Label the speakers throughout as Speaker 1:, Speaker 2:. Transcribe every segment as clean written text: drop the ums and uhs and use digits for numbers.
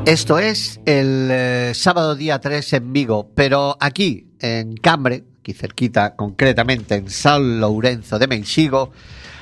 Speaker 1: Esto es el sábado día 3 en Vigo, pero aquí en Cambre, aquí cerquita, concretamente en San Lourenzo de Meixigo,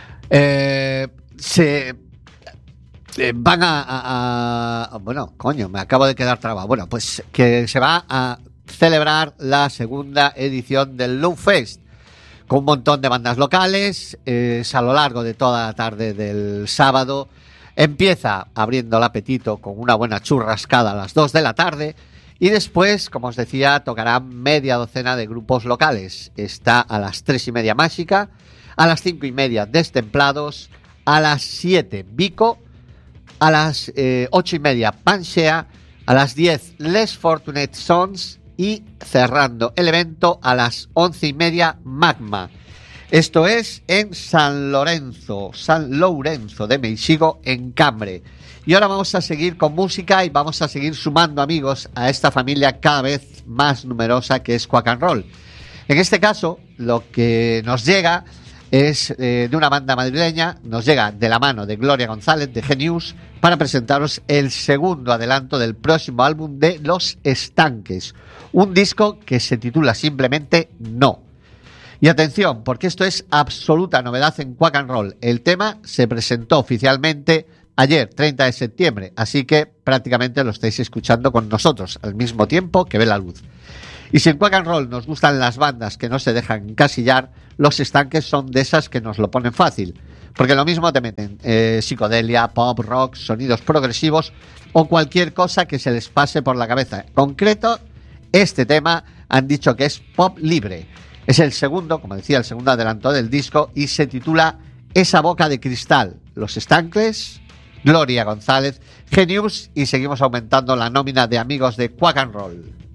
Speaker 1: se van bueno, coño, me acabo de quedar trabado. Bueno, pues que se va a celebrar la segunda edición del Low Fest, con un montón de bandas locales. Es a lo largo de toda la tarde del sábado. Empieza abriendo el apetito con una buena churrascada a las 2 de la tarde y después, como os decía, tocarán media docena de grupos locales. Está a las 3:30 Mágica, a las 5:30 Destemplados, a las 7 Vico, a las 8:30 Panchea, a las 10 Les Fortunate Sons y cerrando el evento a las 11:30 Magma. Esto es en San Lourenzo de Meixigo, en Cambre. Y ahora vamos a seguir con música y vamos a seguir sumando amigos a esta familia cada vez más numerosa que es Quack and Roll. En este caso, lo que nos llega es de una banda madrileña, nos llega de la mano de Gloria González, de Genius, para presentaros el segundo adelanto del próximo álbum de Los Estanques, un disco que se titula simplemente No. Y atención, porque esto es absoluta novedad en Quack and Roll. El tema se presentó oficialmente ayer, 30 de septiembre, así que prácticamente lo estáis escuchando con nosotros al mismo tiempo que ve la luz. Y si en Quack and Roll nos gustan las bandas que no se dejan encasillar, Los Estanques son de esas que nos lo ponen fácil, porque lo mismo te meten psicodelia, pop, rock, sonidos progresivos o cualquier cosa que se les pase por la cabeza. En concreto, este tema han dicho que es pop libre. Es el segundo, como decía, el segundo adelanto del disco y se titula Esa boca de cristal. Los Estanques, Gloria González, Genius, y seguimos aumentando la nómina de amigos de Quack and Roll.